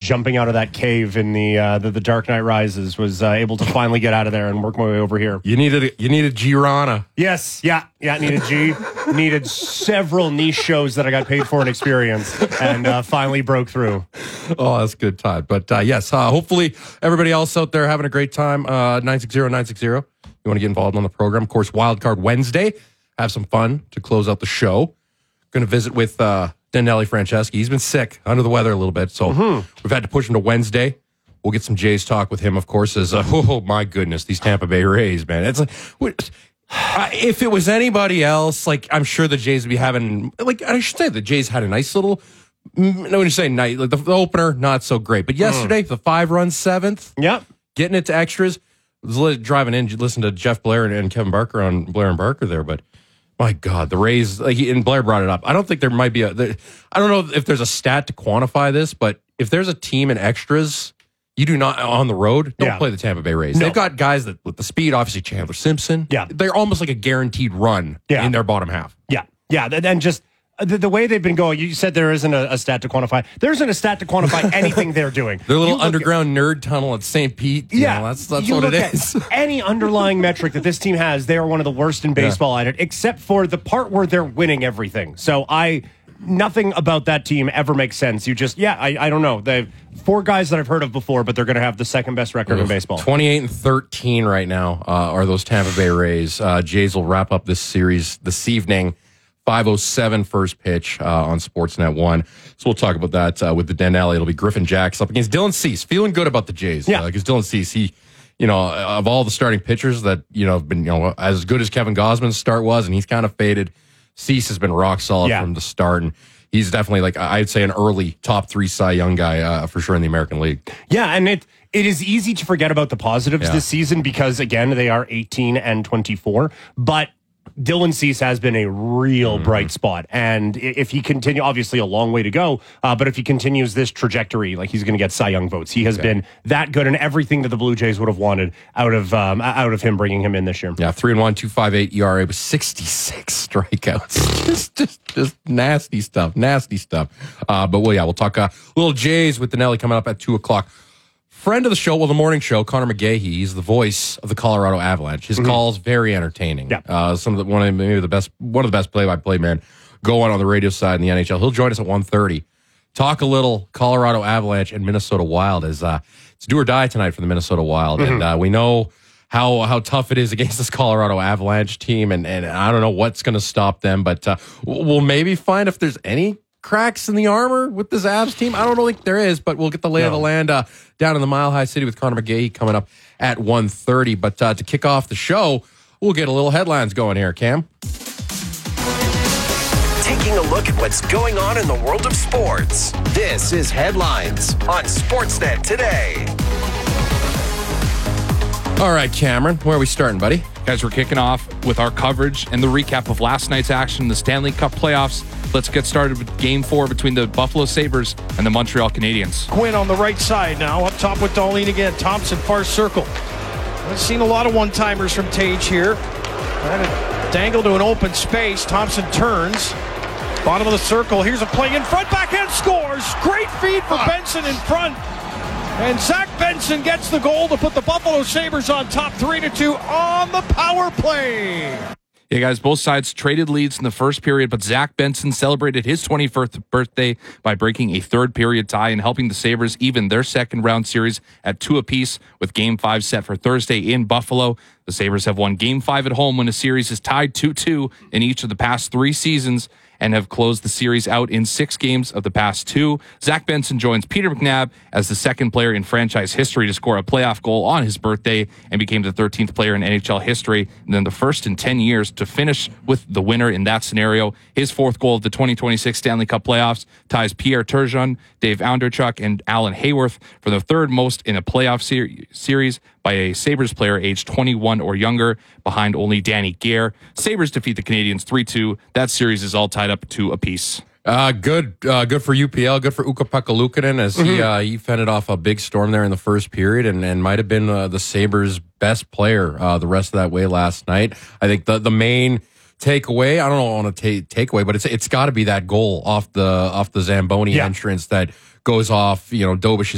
jumping out of that cave in the Dark Knight Rises. Was able to finally get out of there and work my way over here. You needed G-Rana. Yes, yeah, needed G. Needed several niche shows that I got paid for and experienced, and finally broke through. Oh, that's a good time. But yes, hopefully everybody else out there having a great time. 960-960. You want to get involved on the program. Of course, Wildcard Wednesday. Have some fun to close out the show. Going to visit with Danelli Franceschi. He's been sick, under the weather a little bit, so we've had to push him to Wednesday. We'll get some Jays talk with him, of course, as, oh my goodness, these Tampa Bay Rays, man. It's like, if it was anybody else, like, I'm sure the Jays would be having, like, I should say the Jays had a nice little, no, when you say night, like the opener, not so great. But yesterday, the 5-run seventh, getting it to extras, was driving in, listen to Jeff Blair and Kevin Barker on Blair and Barker there, but my God, the Rays, like, and Blair brought it up. I don't think there might be I don't know if there's a stat to quantify this, but if there's a team in extras, you do not, on the road, don't play the Tampa Bay Rays. No. They've got guys that, with the speed, obviously Chandler Simpson. Yeah. They're almost like a guaranteed run in their bottom half. Yeah. And just the way they've been going, you said there isn't a stat to quantify. There isn't a stat to quantify anything they're doing. Their little underground nerd tunnel at St. Pete. That's what it is. Any underlying metric that this team has, they are one of the worst in baseball at it, except for the part where they're winning everything. So nothing about that team ever makes sense. You just, I don't know. They've 4 guys that I've heard of before, but they're going to have the second best record in baseball. 28-13 right now are those Tampa Bay Rays. Jays will wrap up this series this evening. 5:07 first pitch on Sportsnet 1. So we'll talk about that with the Danelli. It'll be Griffin Jax up against Dylan Cease. Feeling good about the Jays. Because Dylan Cease, he, of all the starting pitchers that, have been, as good as Kevin Gausman's start was, and he's kind of faded, Cease has been rock solid from the start. And he's definitely, like, I'd say an early top 3 Cy Young guy for sure in the American League. Yeah, and it is easy to forget about the positives this season because, again, they are 18-24. But Dylan Cease has been a real bright spot. And if he continue, obviously a long way to go, but if he continues this trajectory, like, he's going to get Cy Young votes. He has been that good and everything that the Blue Jays would have wanted out of him bringing him in this year. Yeah, 3-1, 2.58 ERA with 66 strikeouts. just nasty stuff. But we'll talk little Jays with Danelli coming up at 2:00. Friend of the show, the morning show, Connor McGahey. He's the voice of the Colorado Avalanche. His calls very entertaining. One of the best play-by-play men going on the radio side in the NHL. He'll join us at 1:30. Talk a little Colorado Avalanche and Minnesota Wild as it's do or die tonight for the Minnesota Wild, and we know how tough it is against this Colorado Avalanche team, and I don't know what's going to stop them, but we'll maybe find if there's any cracks in the armor with this Avs team. I don't think there is, but we'll get the lay of the land down in the Mile High City with Connor McGahey coming up at 1:30. But to kick off the show, we'll get a little headlines going here, Cam. Taking a look at what's going on in the world of sports. This is Headlines on Sportsnet today. All right, Cameron, where are we starting, buddy? Guys, we're kicking off with our coverage and the recap of last night's action in the Stanley Cup playoffs. Let's get started with Game 4 between the Buffalo Sabres and the Montreal Canadiens. Quinn on the right side now, up top with Dahlin again. Thompson, far circle. I've seen a lot of one-timers from Tage here. Trying to dangle to an open space. Thompson turns. Bottom of the circle. Here's a play in front. Backhand scores. Great feed for Benson in front. And Zach Benson gets the goal to put the Buffalo Sabres on top 3-2 on the power play. Yeah, guys, both sides traded leads in the first period, but Zach Benson celebrated his 21st birthday by breaking a third-period tie and helping the Sabres even their second-round series at 2 apiece with Game 5 set for Thursday in Buffalo. The Sabres have won Game 5 at home when the series is tied 2-2 in each of the past 3 seasons and have closed the series out in 6 games of the past 2. Zach Benson joins Peter McNabb as the second player in franchise history to score a playoff goal on his birthday and became the 13th player in NHL history and then the first in 10 years to finish with the winner in that scenario. His 4th goal of the 2026 Stanley Cup playoffs ties Pierre Turgeon, Dave Anderchuk, and Alan Hayworth for the 3rd most in a playoff series by a Sabres player aged 21 or younger, behind only Danny Gare. Sabres defeat the Canadiens 3-2. That series is all tied up 2 apiece. Good for UPL, good for Ukko-Pekka Luukkonen as he fended off a big storm there in the first period and might have been the Sabres' best player the rest of that way last night. I think the main takeaway, I don't know on a takeaway, but it's got to be that goal off the Zamboni entrance that goes off, Dobish's